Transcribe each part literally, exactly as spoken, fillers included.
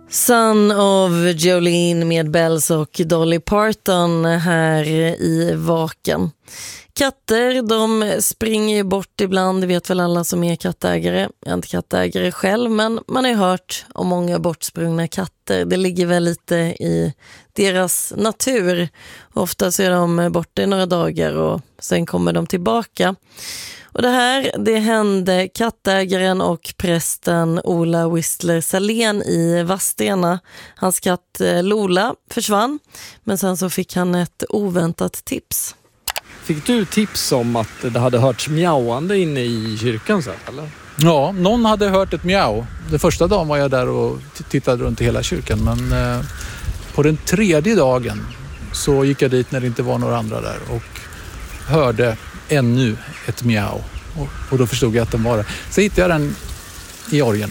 Son of Jolene med Bells och Dolly Parton här i Vaken. Katter, de springer ju bort ibland, det vet väl alla som är kattägare. Jag är inte kattägare själv, men man har ju hört om många bortsprungna katter. Det ligger väl lite i deras natur. Ofta så är de borta i några dagar och sen kommer de tillbaka. Och det här, det hände kattägaren och prästen Ola Whistler Salén i Vadstena. Hans katt Lola försvann, men sen så fick han ett oväntat tips. Fick du tips om att det hade hörts mjauande inne i kyrkan sen, eller? Ja, någon hade hört ett mjau. Den första dagen var jag där och tittade runt i hela kyrkan, men eh, på den tredje dagen så gick jag dit när det inte var några andra där och hörde ännu ett mjau. Och, och då förstod jag att den var där. Så hittade jag den i orgen.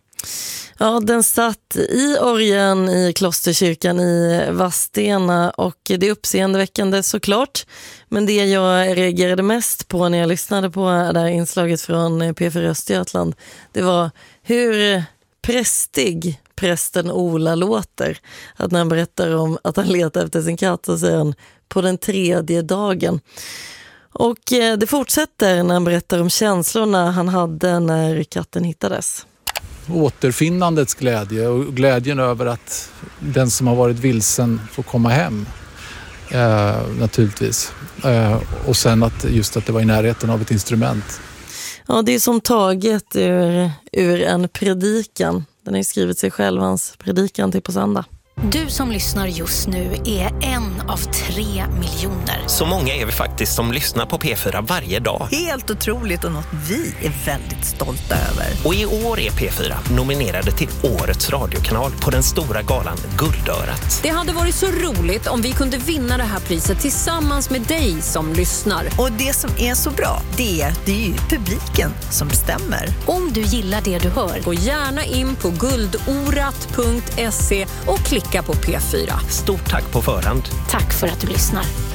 Ja, den satt i orgen i klosterkyrkan i Vadstena och det är uppseendeväckande såklart. Men det jag reagerade mest på när jag lyssnade på det här inslaget från P fyra Östergötland, det var hur prästig prästen Ola låter. Att när han berättar om att han letar efter sin katt så säger han på den tredje dagen. Och det fortsätter när han berättar om känslorna han hade när katten hittades. Återfinnandets glädje och glädjen över att den som har varit vilsen får komma hem eh, naturligtvis. Eh, och sen att just att det var i närheten av ett instrument. Ja, det är som taget ur, ur en predikan. Den har ju skrivit sig själv, hans predikan till på söndag. Du som lyssnar just nu är en av tre miljoner. Så många är vi faktiskt som lyssnar på P fyra varje dag. Helt otroligt och något vi är väldigt stolta över. Och i år är P fyra nominerade till Årets radiokanal på den stora galan Guldörat. Det hade varit så roligt om vi kunde vinna det här priset tillsammans med dig som lyssnar. Och det som är så bra, det är, det är ju publiken som bestämmer. Om du gillar det du hör, gå gärna in på guldorat punkt se och klicka på P fyra. Stort tack på förhand. tack för att du lyssnar.